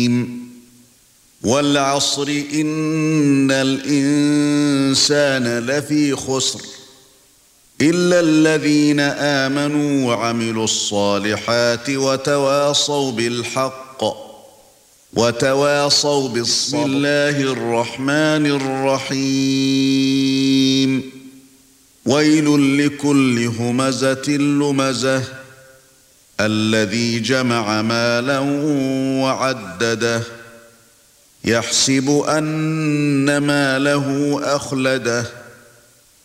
وَالْعَصْرِ إِنَّ الْإِنسَانَ لَفِي خُسْرٍ إِلَّا الَّذِينَ آمَنُوا وَعَمِلُوا الصَّالِحَاتِ وَتَوَاصَوْا بِالْحَقِّ وَتَوَاصَوْا بِالصَّبْرِ. بسم الله الرحمن الرحيم. وَيْلٌ لِكُلِّ هُمَزَةٍ لُمَزَةٍ الَّذِي جَمَعَ مَالًا وَعَدَّدَهُ يَحْسَبُ أَنَّ مَالَهُ أَخْلَدَهُ